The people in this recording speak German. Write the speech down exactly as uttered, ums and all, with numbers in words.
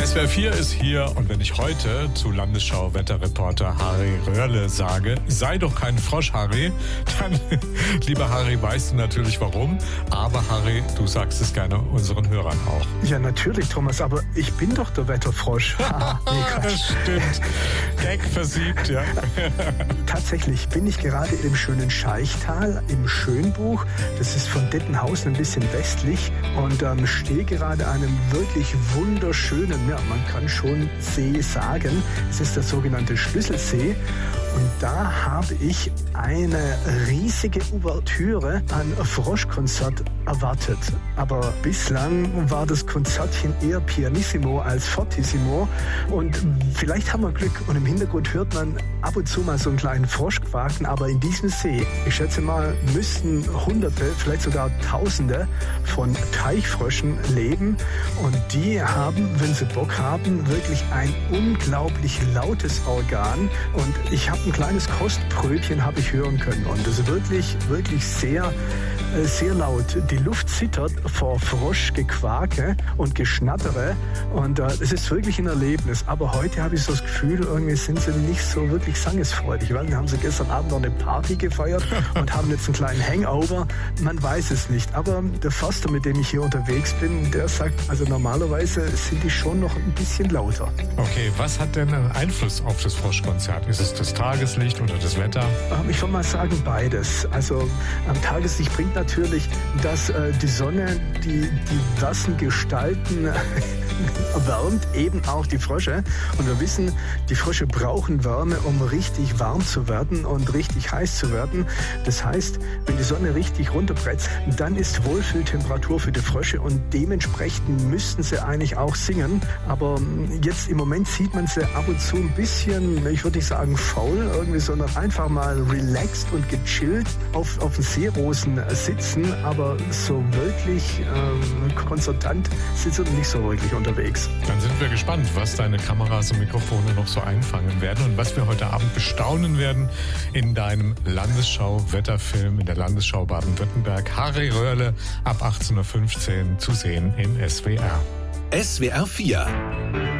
S W R vier ist hier und wenn ich heute zu Landesschau-Wetterreporter Harry Röhrle sage, sei doch kein Frosch, Harry, dann, lieber Harry, weißt du natürlich warum. Aber Harry, du sagst es gerne unseren Hörern auch. Ja, natürlich, Thomas, aber ich bin doch der Wetterfrosch. Ah, nee, das stimmt. Gag versiegt, ja. Tatsächlich bin ich gerade im schönen Scheichtal, im Schönbuch. Das ist von Dettenhausen ein bisschen westlich und ähm, stehe gerade an einem wirklich wunderschönen, ja, man kann schon See sagen. Es ist der sogenannte Schlüsselsee. Und da habe ich eine riesige Ouvertüre an Froschkonzert erwartet. Aber bislang war das Konzertchen eher pianissimo als fortissimo. Und vielleicht haben wir Glück und im Hintergrund hört man ab und zu mal so einen kleinen Frosch quaken. Aber in diesem See, ich schätze mal, müssten Hunderte, vielleicht sogar Tausende von Teichfröschen leben. Und die haben, wenn sie Bock haben, wirklich ein unglaublich lautes Organ. Und ich habe ein kleines Kostbrötchen habe ich hören können und das ist wirklich, wirklich sehr, sehr laut. Die Luft zittert vor Froschgequake und Geschnattere und äh, es ist wirklich ein Erlebnis. Aber heute habe ich so das Gefühl, irgendwie sind sie nicht so wirklich sangesfreudig, weil wir haben sie gestern Abend noch eine Party gefeiert und haben jetzt einen kleinen Hangover. Man weiß es nicht. Aber der Förster, mit dem ich hier unterwegs bin, der sagt, also normalerweise sind die schon noch ein bisschen lauter. Okay, was hat denn einen Einfluss auf das Froschkonzert? Ist es das Tageslicht oder das Wetter? Ich würde mal sagen beides. Also am Tageslicht bringt natürlich, dass äh, die Sonne die diversen Gestalten erwärmt, eben auch die Frösche. Und wir wissen, die Frösche brauchen Wärme, um richtig warm zu werden und richtig heiß zu werden. Das heißt, wenn die Sonne richtig runterbretzt, dann ist Wohlfühltemperatur für die Frösche und dementsprechend müssten sie eigentlich auch singen. Aber jetzt im Moment sieht man sie ab und zu ein bisschen, ich würde nicht sagen faul irgendwie, sondern einfach mal relaxed und gechillt auf, auf den Seerosen sitzen. Aber so wirklich ähm, konzertant sind sie nicht so wirklich unterwegs. Dann sind wir gespannt, was deine Kameras und Mikrofone noch so einfangen werden und was wir heute Abend bestaunen werden in deinem Landesschau-Wetterfilm in der Landesschau Baden-Württemberg. Harry Röhrle ab achtzehn Uhr fünfzehn zu sehen in S W R. S W R vier